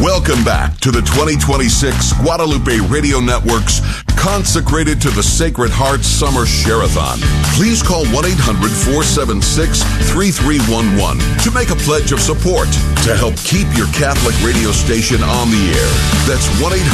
Welcome back to the 2026 Guadalupe Radio Network's Consecrated to the Sacred Heart Summer Share-a-thon. Please call 1-800-476-3311 to make a pledge of support to help keep your Catholic radio station on the air. That's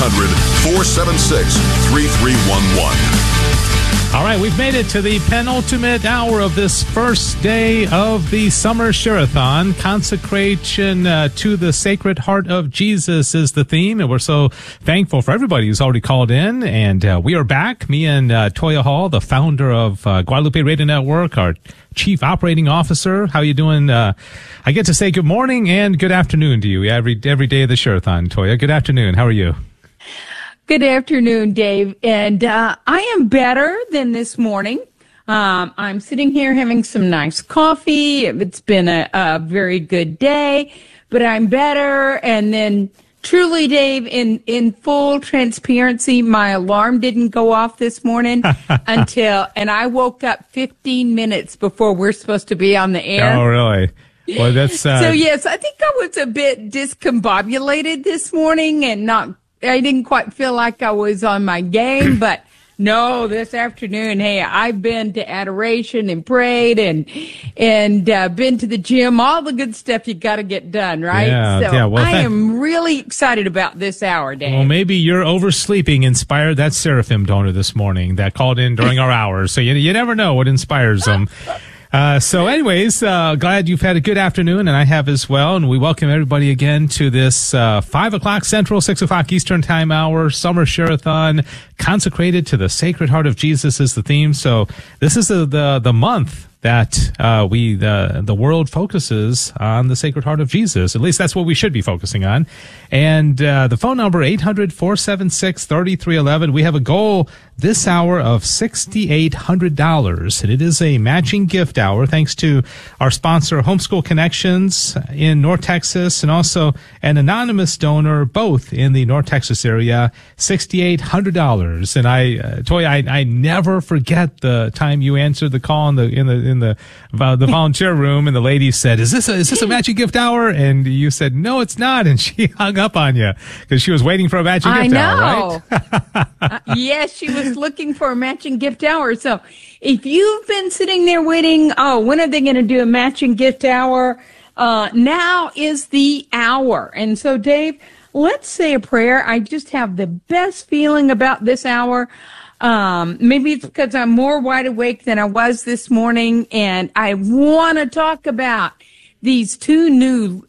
1-800-476-3311. All right, we've made it to the penultimate hour of this first day of the Summer Share-a-thon. Consecration to the Sacred Heart of Jesus is the theme, and we're so thankful for everybody who's already called in. And we are back, me and Toya Hall, the founder of Guadalupe Radio Network, our Chief Operating Officer. How you doing? I get to say good morning and good afternoon to you every day of the Share-a-thon, Toya. Good afternoon. How are you? Good afternoon, Dave. And I am better than this morning. I'm sitting here having some nice coffee. It's been a very good day, but I'm better. And then truly, Dave, in full transparency, my alarm didn't go off this morning and I woke up 15 minutes before we're supposed to be on the air. Oh, really? Well, that's so yes, I think I was a bit discombobulated this morning and I didn't quite feel like I was on my game, but no, this afternoon, hey, I've been to adoration and prayed and been to the gym, all the good stuff you got to get done, right? Well, I am really excited about this hour, Dave. Well, maybe your oversleeping inspired that Seraphim donor this morning that called in during our hours. So you never know what inspires them. So anyways, glad you've had a good afternoon, and I have as well. And we welcome everybody again to this 5 o'clock Central, 6 o'clock Eastern Time hour Summer Share-a-thon, consecrated to the Sacred Heart of Jesus is the theme. So this is the month that the world focuses on the Sacred Heart of Jesus. At least that's what we should be focusing on. And the phone number, 800-476-3311. We have a goal this hour of $6,800, and it is a matching gift hour thanks to our sponsor, Homeschool Connections in North Texas, and also an anonymous donor, both in the North Texas area, $6,800. And I never forget the time you answered the call in the volunteer room, and the lady said, "Is this a matching gift hour?" And you said, "No, it's not." And she hung up on you because she was waiting for a matching gift hour, right? Yes, she was looking for a matching gift hour. So if you've been sitting there waiting, when are they going to do a matching gift hour? Now is the hour. And so, Dave, let's say a prayer. I just have the best feeling about this hour. Maybe it's because I'm more wide awake than I was this morning, and I want to talk about these two new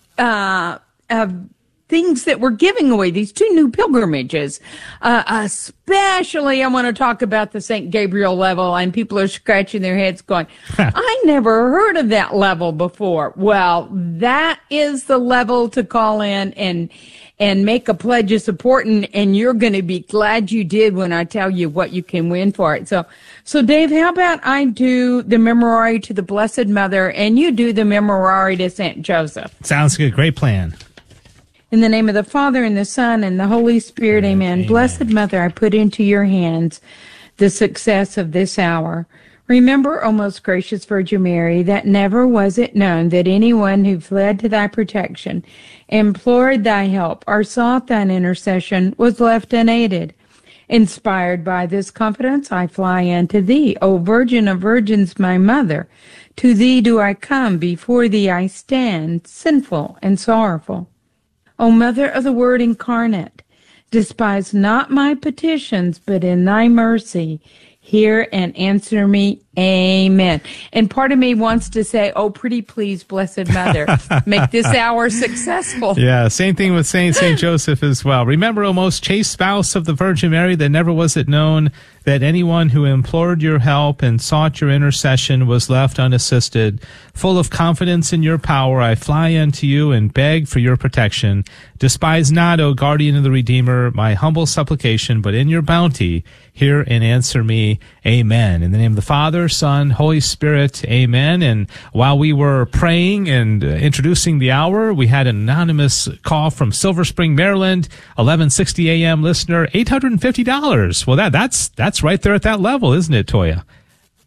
things that we're giving away, these two new pilgrimages. Especially I want to talk about the St. Gabriel level, and people are scratching their heads going, I never heard of that level before. Well, that is the level to call in and make a pledge of support, and you're going to be glad you did when I tell you what you can win for it. So Dave, how about I do the Memorare to the Blessed Mother, and you do the Memorare to St. Joseph? Sounds good. Great plan. In the name of the Father, and the Son, and the Holy Spirit, amen. Blessed Mother, I put into your hands the success of this hour. Remember, O most gracious Virgin Mary, that never was it known that anyone who fled to thy protection, implored thy help, or sought thine intercession was left unaided. Inspired by this confidence, I fly unto thee, O Virgin of Virgins, my Mother. To thee do I come, before thee I stand, sinful and sorrowful. O Mother of the Word incarnate, despise not my petitions, but in thy mercy hear and answer me. Amen. And part of me wants to say, oh, pretty please, Blessed Mother, make this hour successful. Yeah, same thing with Saint Joseph as well. Remember, O most chaste spouse of the Virgin Mary, that never was it known that anyone who implored your help and sought your intercession was left unassisted. Full of confidence in your power, I fly unto you and beg for your protection. Despise not, O guardian of the Redeemer, my humble supplication, but in your bounty hear and answer me. Amen. In the name of the Father, Son, Holy Spirit, amen. And while we were praying and introducing the hour, we had an anonymous call from Silver Spring, Maryland, 1160 a.m. listener, $850. Well, that's right there at that level, isn't it, Toya?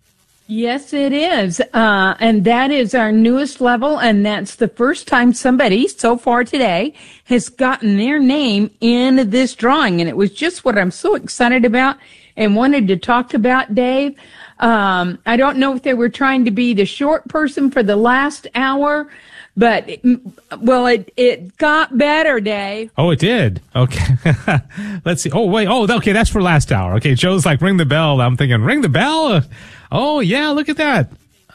Yes, it is. And that is our newest level. And that's the first time somebody so far today has gotten their name in this drawing. And it was just what I'm so excited about and wanted to talk about, Dave. I don't know if they were trying to be the short person for the last hour, but it got better, Dave. Oh, it did. Okay. Let's see. Oh, wait. Oh, okay. That's for last hour. Okay. Joe's like, ring the bell. I'm thinking, ring the bell? Oh, yeah. Look at that.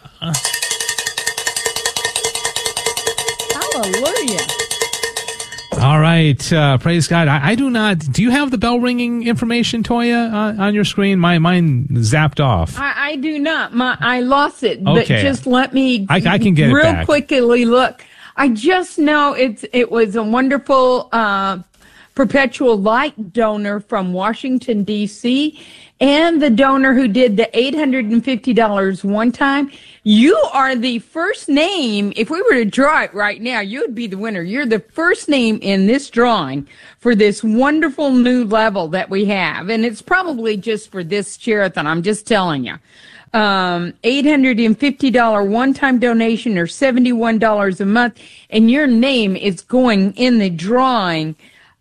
Hallelujah. All right. Praise God. I do not. Do you have the bell ringing information, Toya, on your screen? Mine zapped off. I do not. I lost it. Okay. But just let me I can get it real back. quickly look. I just know it was a wonderful perpetual light donor from Washington, D.C., and the donor who did the $850 one time. You are the first name. If we were to draw it right now, you would be the winner. You're the first name in this drawing for this wonderful new level that we have. And it's probably just for this Sherathon. I'm just telling you. $850 one-time donation or $71 a month. And your name is going in the drawing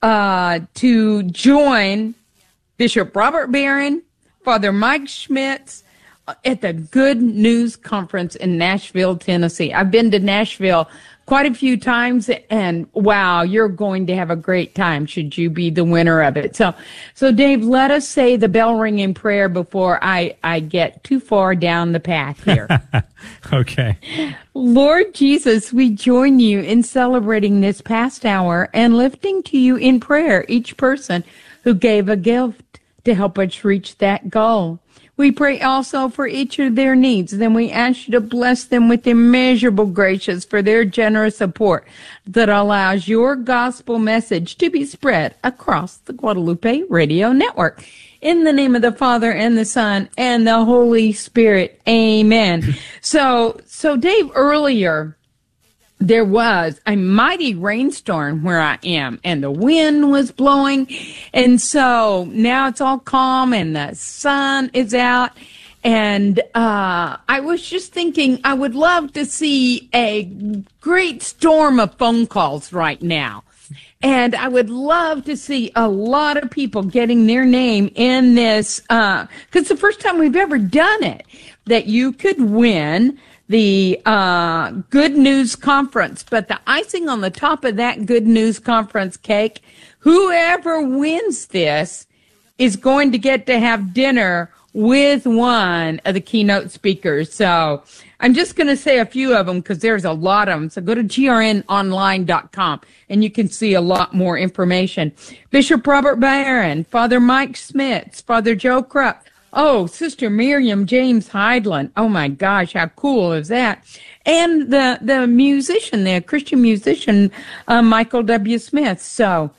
to join Bishop Robert Barron, Father Mike Schmitz, at the Good News Conference in Nashville, Tennessee. I've been to Nashville quite a few times, and wow, you're going to have a great time should you be the winner of it. So Dave, let us say the bell ringing prayer before I get too far down the path here. Okay. Lord Jesus, we join you in celebrating this past hour and lifting to you in prayer each person who gave a gift to help us reach that goal. We pray also for each of their needs. Then we ask you to bless them with immeasurable graces for their generous support that allows your gospel message to be spread across the Guadalupe Radio Network. In the name of the Father and the Son and the Holy Spirit. Amen. So Dave, earlier, there was a mighty rainstorm where I am, and the wind was blowing. And so now it's all calm and the sun is out. And I was just thinking I would love to see a great storm of phone calls right now. And I would love to see a lot of people getting their name in this, because it's the first time we've ever done it, that you could win the Good News Conference. But the icing on the top of that Good News Conference cake, whoever wins this is going to get to have dinner with one of the keynote speakers. So I'm just going to say a few of them because there's a lot of them. So go to grnonline.com and you can see a lot more information. Bishop Robert Barron, Father Mike Schmitz, Father Joe Krupp. Oh, Sister Miriam James Heidland. Oh my gosh, how cool is that? And the musician, the Christian musician, Michael W. Smith. So,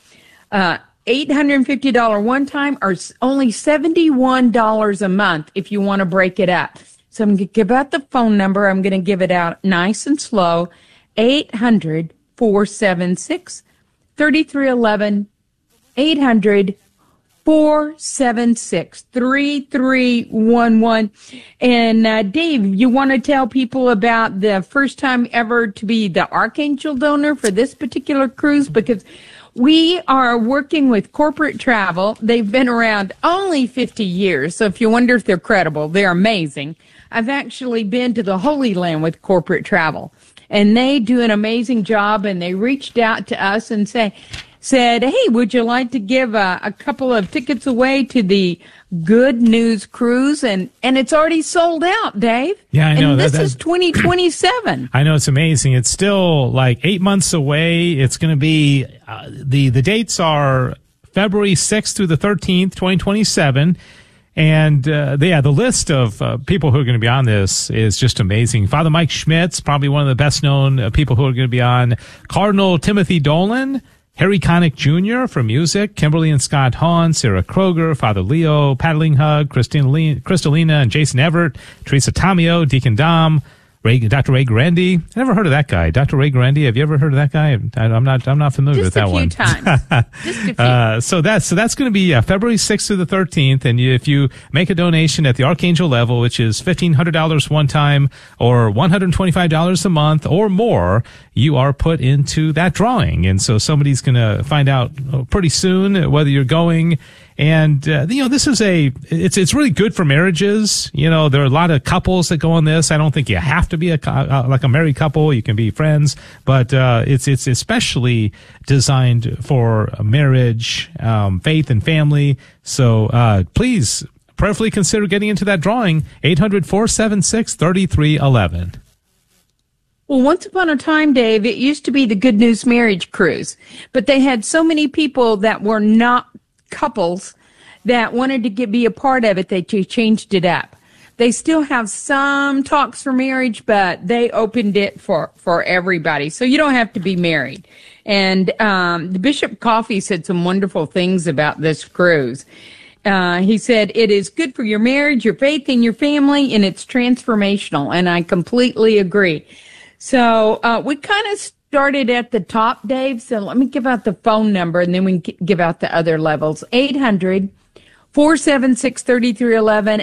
$850 one time or only $71 a month if you want to break it up. So I'm going to give out the phone number. I'm going to give it out nice and slow. 800-476-3311. 800-476-3311. And Dave, you want to tell people about the first time ever to be the Archangel donor for this particular cruise? Because we are working with Corporate Travel. They've been around only 50 years. So if you wonder if they're credible, they're amazing. I've actually been to the Holy Land with Corporate Travel, and they do an amazing job. And they reached out to us and said, hey, would you like to give a couple of tickets away to the Good News Cruise? And it's already sold out, Dave. Yeah, I know. And this is 2027. I know, it's amazing. It's still like 8 months away. It's going to be, the dates are February 6th through the 13th, 2027. And, the list of people who are going to be on this is just amazing. Father Mike Schmitz, probably one of the best known people who are going to be on. Cardinal Timothy Dolan, Harry Connick Jr. for music, Kimberly and Scott Hahn, Sarah Kroger, Father Leo, Paddling Hug, Kristalina and Jason Everett, Teresa Tamio, Deacon Dom, Dr. Ray Grandy. I never heard of that guy. Dr. Ray Grandy. Have you ever heard of that guy? I'm not familiar with that one. Just a few times. Just a few. So that's going to be February 6th through the 13th. And if you make a donation at the Archangel level, which is $1,500 one time or $125 a month or more, you are put into that drawing. And so somebody's going to find out pretty soon whether you're going. And, this is it's really good for marriages. There are a lot of couples that go on this. I don't think you have to be like a married couple. You can be friends, but, it's especially designed for marriage, faith and family. So, please prayerfully consider getting into that drawing. 800-476-3311. Well, once upon a time, Dave, it used to be the Good News Marriage Cruise, but they had so many people that were not couples that wanted to be a part of it that they changed it up. They still have some talks for marriage, but they opened it for everybody. So you don't have to be married. And the Bishop Coffey said some wonderful things about this cruise. He said, it is good for your marriage, your faith, and your family, and it's transformational. And I completely agree. So we kind of started at the top, Dave. So let me give out the phone number, and then we can give out the other levels. 800-476-3311,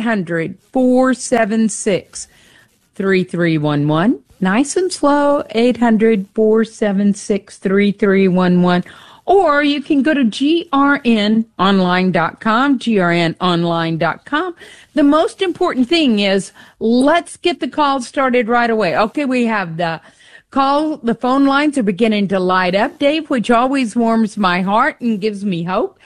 800-476-3311. Nice and slow, 800-476-3311. Or you can go to grnonline.com, grnonline.com. The most important thing is let's get the call started right away. Okay, we have the phone lines are beginning to light up, Dave, which always warms my heart and gives me hope.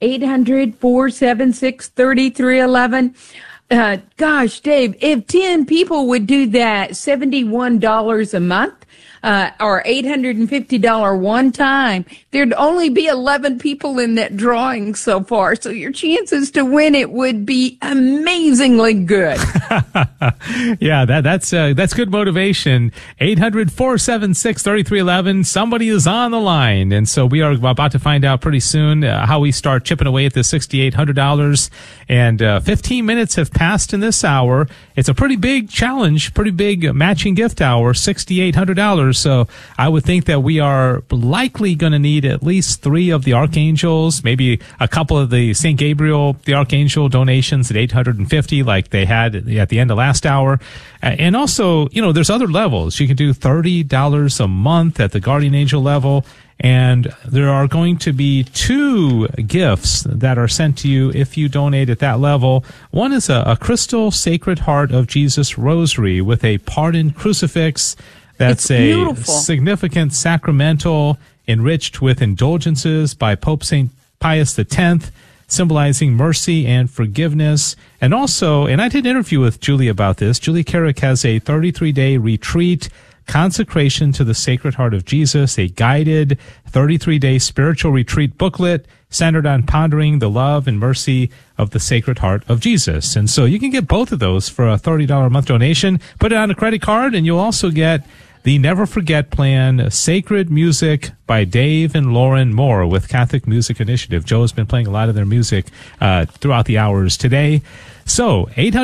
800-476-3311. Gosh, Dave, if 10 people would do that, $71 a month, or $850 one time, there'd only be 11 people in that drawing so far. So your chances to win it would be amazingly good. Yeah, that's good motivation. 800-476-3311. Somebody is on the line. And so we are about to find out pretty soon how we start chipping away at the $6,800. And 15 minutes have passed in this hour. It's a pretty big challenge, pretty big matching gift hour, $6,800. So I would think that we are likely going to need at least 3 of the archangels, maybe a couple of the St. Gabriel, the archangel donations at $850 like they had at the end of last hour. And also, there's other levels. You can do $30 a month at the guardian angel level. And there are going to be 2 gifts that are sent to you if you donate at that level. One is a crystal Sacred Heart of Jesus rosary with a pardoned crucifix. That's a significant sacramental enriched with indulgences by Pope St. Pius X, symbolizing mercy and forgiveness. And also, and I did an interview with Julie about this, Julie Carrick has a 33-day retreat, Consecration to the Sacred Heart of Jesus, a guided 33-day spiritual retreat booklet centered on pondering the love and mercy of the Sacred Heart of Jesus. And so you can get both of those for a $30 a month donation. Put it on a credit card, and you'll also get the Never Forget Plan, Sacred Music by Dave and Lauren Moore with Catholic Music Initiative. Joe has been playing a lot of their music throughout the hours today. So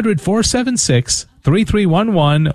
800-476-3311,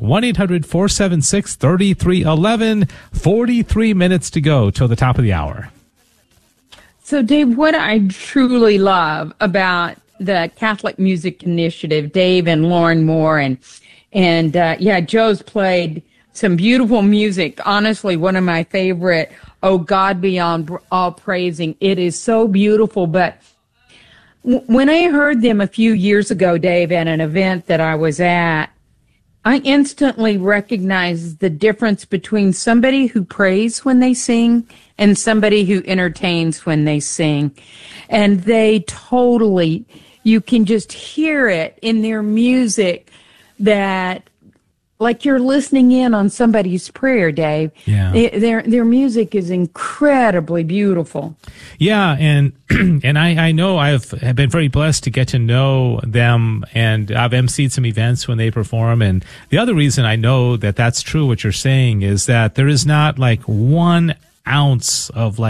1-800-476-3311, 43 minutes to go till the top of the hour. So, Dave, what I truly love about the Catholic Music Initiative, Dave and Lauren Moore, and Joe's played some beautiful music. Honestly, one of my favorite, Oh God Beyond All Praising. It is so beautiful. But when I heard them a few years ago, Dave, at an event that I was at, I instantly recognized the difference between somebody who prays when they sing and somebody who entertains when they sing. And they totally, you can just hear it in their music that, like you're listening in on somebody's prayer, Dave. Yeah. Their music is incredibly beautiful. Yeah, and I know I've been very blessed to get to know them, and I've emceed some events when they perform. And the other reason I know that that's true, what you're saying, is that there is not like 1 ounce of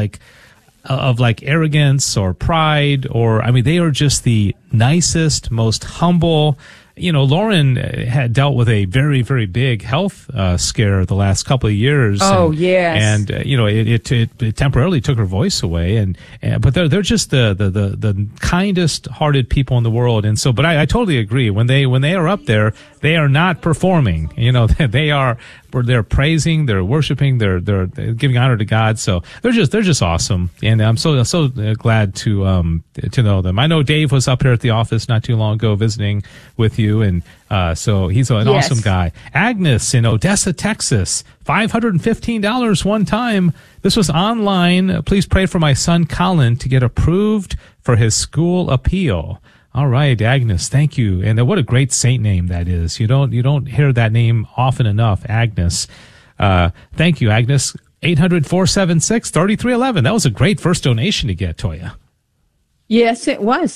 arrogance or pride, or, I mean, they are just the nicest, most humble, Lauren had dealt with a very, very big health scare the last couple of years. Oh, yes. And it temporarily took her voice away. But they're just the kindest hearted people in the world. And so, but I totally agree. When they are up there, they are not performing. They're praising, they're worshiping, they're giving honor to God. So they're just awesome. And I'm so glad to know them. I know Dave was up here at the office not too long ago visiting with you. And so he's an awesome guy. Agnes in Odessa, Texas, $515 one time. This was online. Please pray for my son Colin to get approved for his school appeal. All right, Agnes, thank you. And what a great saint name that is. You don't hear that name often enough, Agnes. Thank you, Agnes. 800-476-3311. That was a great first donation to get, Toya. Yes, it was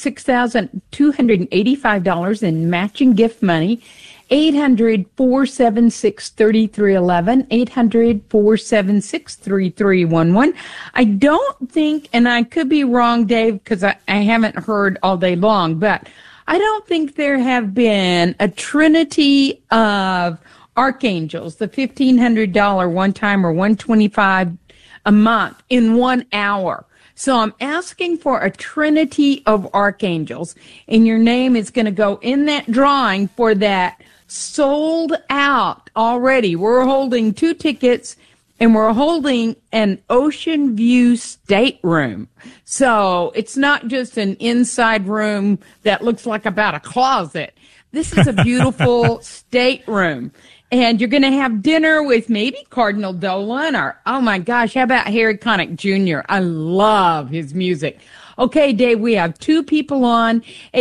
$6,285 in matching gift money. 800-476-3311, 800-476-3311. I don't think, and I could be wrong, Dave, because I haven't heard all day long, but I don't think there have been a trinity of archangels, the $1,500 one time or $125 a month in 1 hour. So I'm asking for a trinity of archangels, and your name is going to go in that drawing for that. Sold out already. We're holding 2 tickets, and we're holding an ocean view stateroom. So it's not just an inside room that looks like about a closet. This is a beautiful stateroom. And you're going to have dinner with maybe Cardinal Dolan or, oh my gosh, how about Harry Connick Jr.? I love his music. Okay, Dave, we have 2 people on,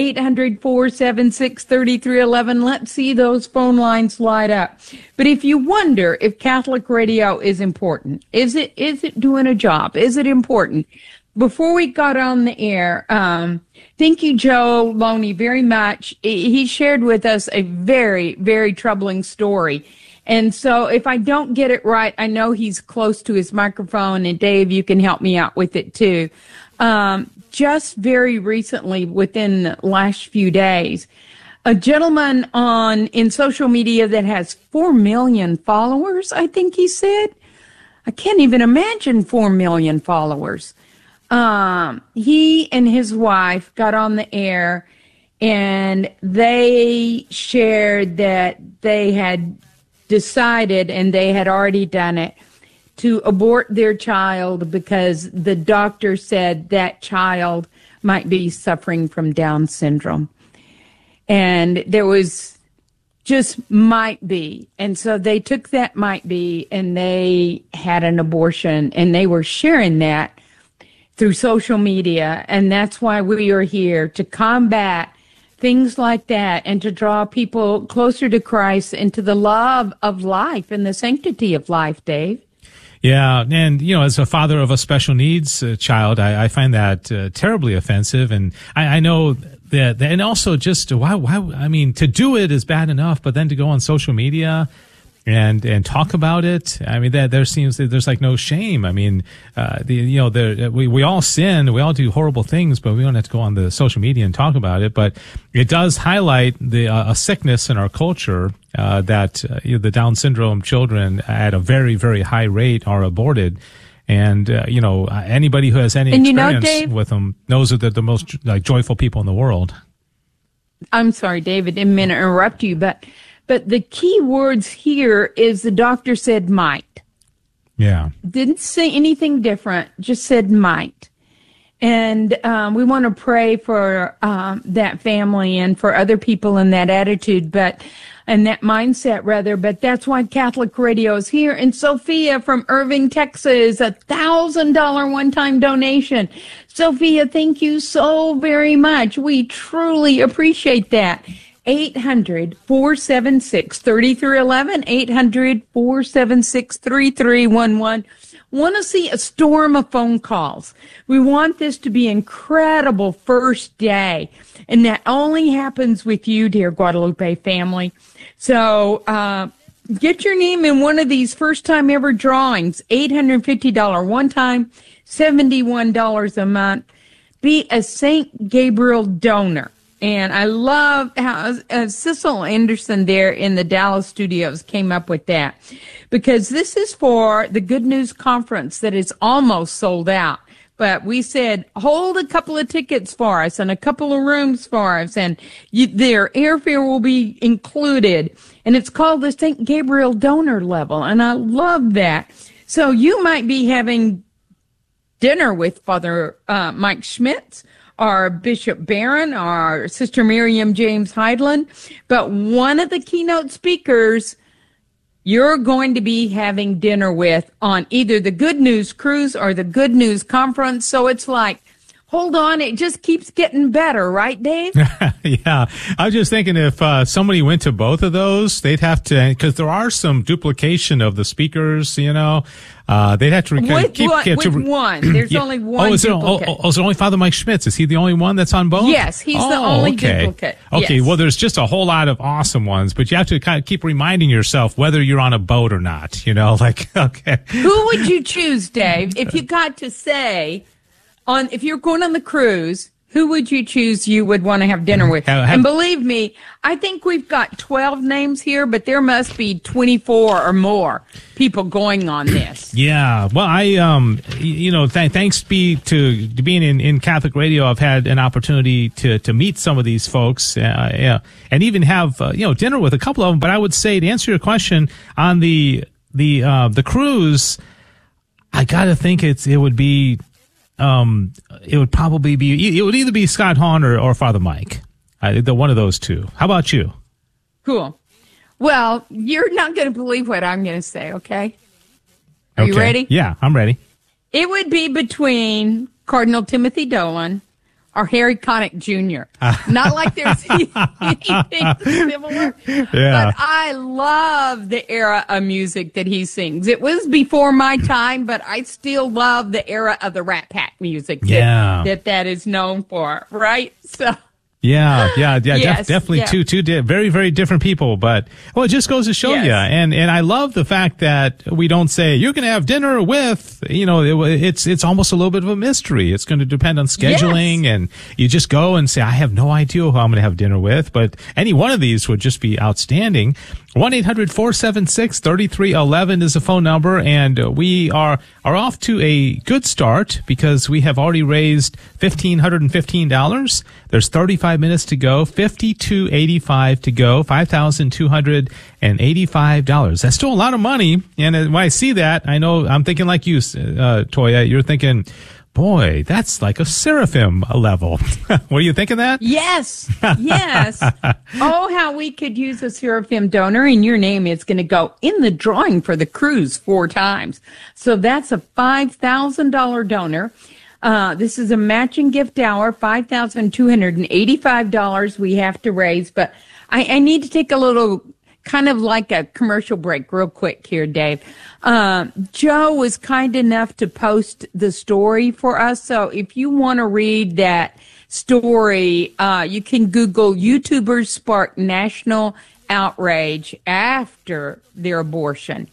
800-476-3311. Let's see those phone lines light up. But if you wonder if Catholic radio is important, is it doing a job? Is it important? Before we got on the air, thank you, Joe Loney, very much. He shared with us a very, very troubling story. And so if I don't get it right, I know he's close to his microphone, and Dave, you can help me out with it too. Just very recently, within the last few days, a gentleman in social media that has 4 million followers, I think he said. I can't even imagine 4 million followers. He and his wife got on the air, and they shared that they had decided, and they had already done it, to abort their child because the doctor said that child might be suffering from Down syndrome. And there was just might be. And so they took that might be and they had an abortion, and they were sharing that through social media. And that's why we are here, to combat things like that and to draw people closer to Christ and to the love of life and the sanctity of life, Dave. Yeah, and as a father of a special needs child, I find that terribly offensive, and I know that, and also just why? I mean, to do it is bad enough, but then to go on social media and talk about it, I mean, that there's like no shame. I mean, we all sin, we all do horrible things, but we don't have to go on the social media and talk about it. But it does highlight a sickness in our culture. That the Down syndrome children at a very, very high rate are aborted. And, anybody who has any experience Dave, with them knows that they're the most joyful people in the world. I'm sorry, David, didn't mean to interrupt you, but the key words here is the doctor said might. Yeah. Didn't say anything different, just said might. And we want to pray for that family and for other people in that attitude, and that mindset, rather. But that's why Catholic Radio is here. And Sophia from Irving, Texas, $1,000 one-time donation. Sophia, thank you so very much. We truly appreciate that. 800-476-3311, 800-476-3311. Want to see a storm of phone calls. We want this to be an incredible first day. And that only happens with you, dear Guadalupe family. So, get your name in one of these first time ever drawings. $850 one time, $71 a month. Be a St. Gabriel donor. And I love how Cecil Anderson there in the Dallas studios came up with that, because this is for the Good News Conference that is almost sold out. But we said, hold a couple of tickets for us and a couple of rooms for us, and their airfare will be included. And it's called the St. Gabriel Donor Level, and I love that. So you might be having dinner with Father Mike Schmitz, or Bishop Barron, or Sister Miriam James Heidland, but one of the keynote speakers you're going to be having dinner with on either the Good News Cruise or the Good News Conference. So it's like, hold on, it just keeps getting better, right, Dave? Yeah. I was just thinking if somebody went to both of those, they'd have to, because there are some duplication of the speakers, they'd have to Which one? There's only one duplicate. Is it only Father Mike Schmitz? Is he the only one that's on both? Yes, he's the only duplicate. Okay, yes. Well, there's just a whole lot of awesome ones, but you have to kind of keep reminding yourself whether you're on a boat or not, okay. Who would you choose, Dave, if you got to say, if you're going on the cruise, who would you choose you would want to have dinner with? And believe me, I think we've got 12 names here, but there must be 24 or more people going on this. Yeah. Well, thanks be to being in Catholic radio, I've had an opportunity to meet some of these folks, and even have, dinner with a couple of them. But I would say, to answer your question on the cruise, I got to think it would be, it would probably be, it would either be Scott Hahn or Father Mike. One of those two. How about you? Cool. Well, you're not going to believe what I'm going to say, okay? Are you ready? Yeah, I'm ready. It would be between Cardinal Timothy Dolan or Harry Connick Jr. Not like there's anything similar, but I love the era of music that he sings. It was before my time, but I still love the era of the Rat Pack music that is known for, right? So. Yeah, Yes, definitely two very, very different people, but it just goes to show you. And I love the fact that we don't say you're going to have dinner with, it's almost a little bit of a mystery. It's going to depend on scheduling, and you just go and say, I have no idea who I'm going to have dinner with, but any one of these would just be outstanding. 1-800-476-3311 is the phone number, and we are off to a good start because we have already raised $1,515. There's 35 minutes to go, $5,285 to go, $5,285. That's still a lot of money, and when I see that, I know I'm thinking like you, Toya. You're thinking, boy, that's like a seraphim level. Were you thinking that? Yes. Oh, how we could use a seraphim donor, and your name is going to go in the drawing for the cruise 4 times. So that's a $5,000 donor. This is a matching gift hour, $5,285 we have to raise. But I need to take a little, kind of like a commercial break real quick here, Dave. Joe was kind enough to post the story for us. So if you want to read that story, you can Google YouTubers spark national outrage after their abortion.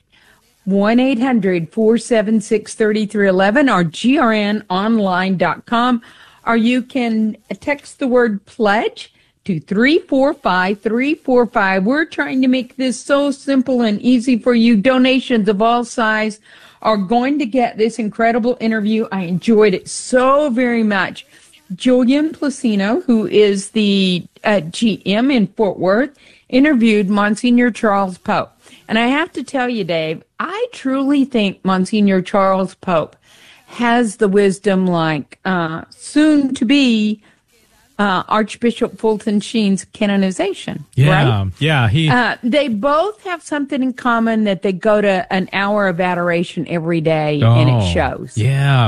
1-800-476-3311 or grnonline.com, or you can text the word pledge to 345-345. We're trying to make this so simple and easy for you. Donations of all size are going to get this incredible interview. I enjoyed it so very much. Julian Placino, who is the GM in Fort Worth, interviewed Monsignor Charles Pope. And I have to tell you, Dave, I truly think Monsignor Charles Pope has the wisdom like soon to be Archbishop Fulton Sheen's canonization. Right? Yeah. They both have something in common, that they go to an hour of adoration every day, and it shows. I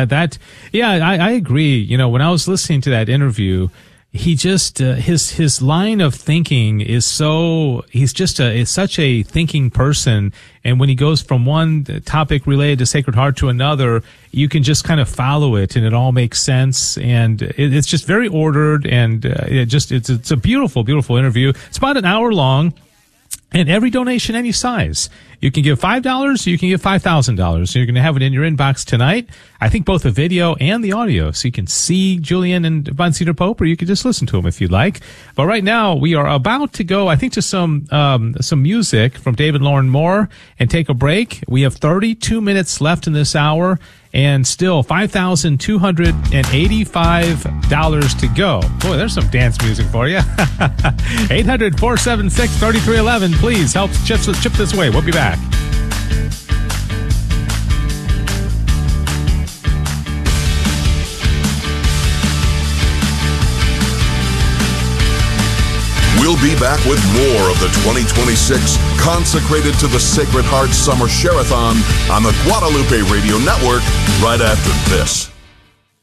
agree. When I was listening to that interview, he just his line of thinking is he's such a thinking person, and when he goes from one topic related to Sacred Heart to another, you can just kind of follow it, and it all makes sense, and it's just very ordered, and it's a beautiful interview. It's about an hour long. And every donation, any size. You can give $5, you can give $5,000. You're going to have it in your inbox tonight. I think both the video and the audio. So you can see Julian and Von Cedar Pope, or you can just listen to them if you'd like. But right now, we are about to go, I think, to some music from David Lauren Moore and take a break. We have 32 minutes left in this hour and still $5,285 to go. Boy, there's some dance music for you. 800-476-3311. Please help chip this away. We'll be back. We'll be back with more of the 2026 Consecrated to the Sacred Heart Summer Share-a-thon on the Guadalupe Radio Network right after this.